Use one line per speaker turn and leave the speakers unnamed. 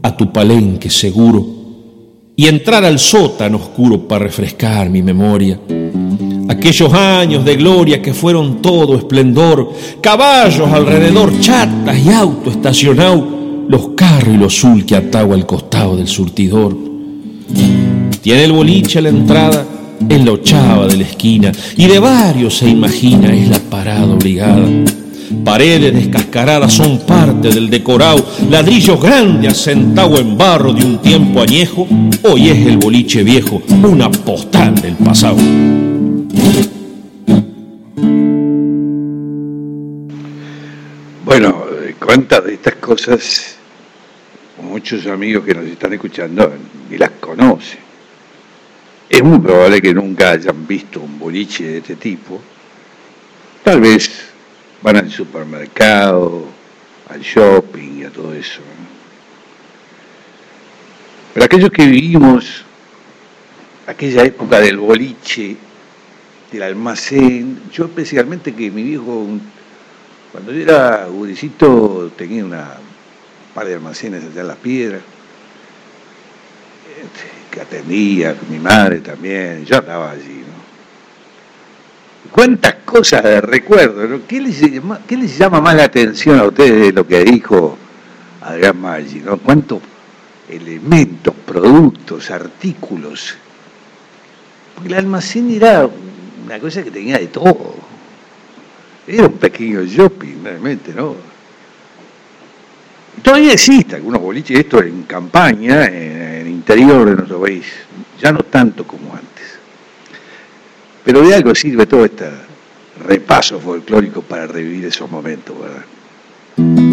a tu palenque seguro y entrar al sótano oscuro para refrescar mi memoria. Aquellos años de gloria que fueron todo esplendor, caballos alrededor, chatas y auto estacionado, los carros y lo azul que atagua al costado del surtidor. Tiene el boliche a la entrada, en la ochava de la esquina, y de varios se imagina es la parada obligada. Paredes descascaradas son parte del decorado, ladrillos grandes asentados en barro de un tiempo añejo, hoy es el boliche viejo, una postal del pasado.
Bueno, cuántas de estas cosas muchos amigos que nos están escuchando ni las conocen. Es muy probable que nunca hayan visto un boliche de este tipo. Tal vez van al supermercado, al shopping y a todo eso, ¿no? Pero aquellos que vivimos aquella época del boliche, del almacén, yo especialmente que mi viejo, cuando yo era gurisito, tenía un par de almacenes allá en Las Piedras, que atendía, mi madre también, yo andaba allí, ¿no? Cuántas cosas de recuerdo, ¿no? ¿Qué les llama más la atención a ustedes de lo que dijo Adrián Maggi, ¿no? Cuántos elementos, productos, artículos. Porque el almacén era una cosa que tenía de todo. Era un pequeño shopping, realmente, ¿no? Todavía existe algunos boliches, esto en campaña, en el interior de nuestro país, ya no tanto como antes. Pero de algo sirve todo este repaso folclórico para revivir esos momentos, ¿verdad?